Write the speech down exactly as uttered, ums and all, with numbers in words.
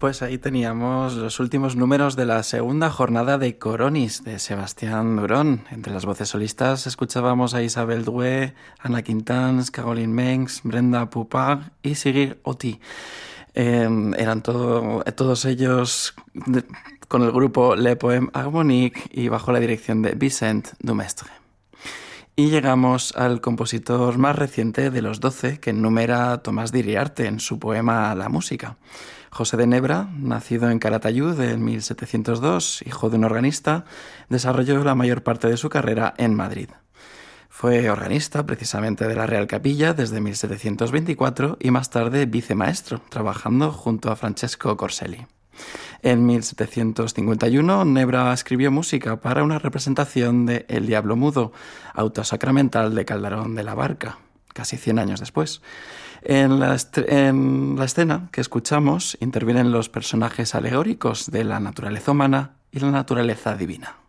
Pues ahí teníamos los últimos números de la segunda jornada de Coronis de Sebastián Durón. Entre las voces solistas escuchábamos a Isabel Doué, Anna Quintans, Caroline Mengs, Brenda Poupard y Sigrid Oti. Eh, eran todo, todos ellos de, con el grupo Le Poème Harmonique y bajo la dirección de Vicent Dumestre. Y llegamos al compositor más reciente de los doce, que enumera Tomás d'Iriarte en su poema La música. José de Nebra, nacido en Calatayud en mil setecientos dos, hijo de un organista, desarrolló la mayor parte de su carrera en Madrid. Fue organista precisamente de la Real Capilla desde mil setecientos veinticuatro y más tarde vicemaestro, trabajando junto a Francesco Corselli. En mil setecientos cincuenta y uno, Nebra escribió música para una representación de El Diablo Mudo, auto sacramental de Calderón de la Barca, casi cien años después. En la, en la escena que escuchamos intervienen los personajes alegóricos de la naturaleza humana y la naturaleza divina.